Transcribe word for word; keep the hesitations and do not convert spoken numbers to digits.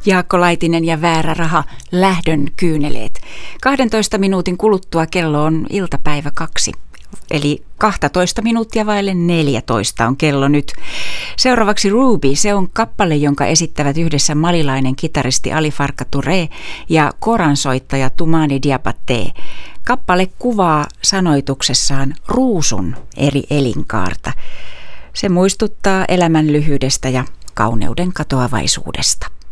Jaakko Laitinen ja Väärä raha, lähdön kyyneleet. kahdentoista minuutin kuluttua kello on iltapäivä kaksi. Eli kaksitoista minuuttia vaille neljätoista on kello nyt. Seuraavaksi Ruby, se on kappale, jonka esittävät yhdessä malilainen kitaristi Ali Farka Touré ja koransoittaja Toumani Diabaté. Kappale kuvaa sanoituksessaan ruusun eri elinkaarta. Se muistuttaa elämän lyhyydestä ja kauneuden katoavaisuudesta.